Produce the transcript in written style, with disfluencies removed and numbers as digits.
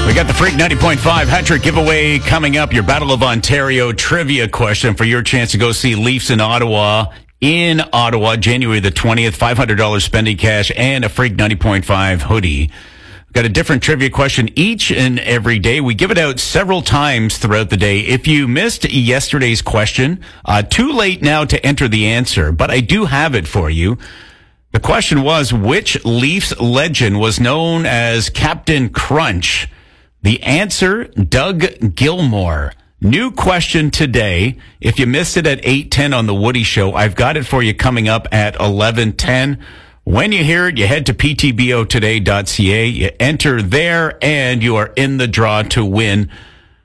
We got the Freak 90.5 hat-trick giveaway coming up. Your Battle of Ontario trivia question for your chance to go see Leafs in Ottawa, January the 20th. $500 spending cash and a Freak 90.5 hoodie. Got a different trivia question each and every day. We give it out several times throughout the day. If you missed yesterday's question, too late now to enter the answer, but I do have it for you. The question was, which Leafs legend was known as Captain Crunch? The answer, Doug Gilmour. New question today. If you missed it at 8:10 on The Woody Show, I've got it for you coming up at 11:10. When you hear it, you head to ptbotoday.ca, you enter there, and you are in the draw to win